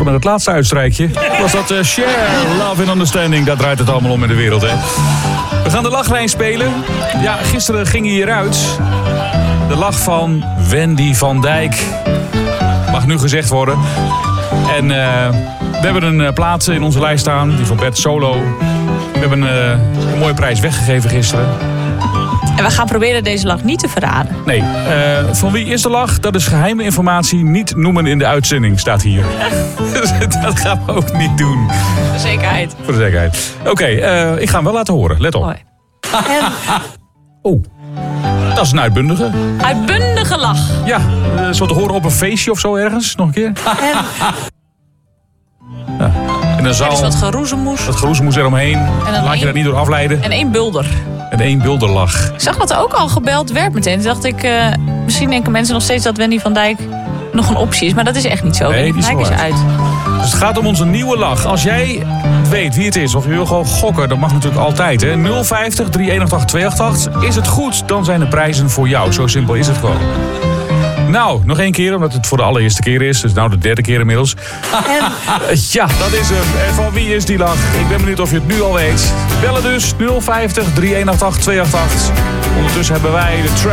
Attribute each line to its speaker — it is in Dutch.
Speaker 1: horen met het laatste uitstrijkje. Was dat Share, Love and Understanding. Daar draait het allemaal om in de wereld, hè. We gaan de lachlijn spelen. Ja, gisteren ging hij hieruit. De lach van Wendy van Dijk. Mag nu gezegd worden. En we hebben een plaat in onze lijst staan. Die van Bert Solo. We hebben een mooie prijs weggegeven gisteren.
Speaker 2: En we gaan proberen deze lach niet te verraden.
Speaker 1: Nee, van wie is de lach? Dat is geheime informatie. Niet noemen in de uitzending, staat hier. Dat gaan we ook niet doen.
Speaker 2: Voor de zekerheid.
Speaker 1: Voor de zekerheid. Oké, ik ga hem wel laten horen. Let op.
Speaker 2: Mooi.
Speaker 1: Oh, dat is een uitbundige.
Speaker 2: Uitbundige lach.
Speaker 1: Ja, zo te horen op een feestje of zo ergens. Nog een keer. Ja. En dan zal
Speaker 2: Dus wat geroezemoes.
Speaker 1: dat geroezemoes eromheen. Laat je daar niet door afleiden.
Speaker 2: En 1 bulder.
Speaker 1: En 1 bulderlach.
Speaker 2: Ik zag dat er ook al gebeld werd meteen. Toen dacht ik, misschien denken mensen nog steeds dat Wendy van Dijk nog een optie is. Maar dat is echt niet zo.
Speaker 1: Nee,
Speaker 2: Wendy van
Speaker 1: die is
Speaker 2: Dijk is
Speaker 1: wel
Speaker 2: uit.
Speaker 1: Dus het gaat om onze nieuwe lach. Als jij weet wie het is, of je wil gewoon gokken, dat mag natuurlijk altijd. Hè? 050 318 288. Is het goed, dan zijn de prijzen voor jou. Zo simpel is het gewoon. Nou, nog 1 keer, omdat het voor de allereerste keer is. Dus nou de 3e keer inmiddels. Ja, dat is hem. En van wie is die lach? Ik ben benieuwd of je het nu al weet. Bellen dus 050 318 288. Ondertussen hebben wij de track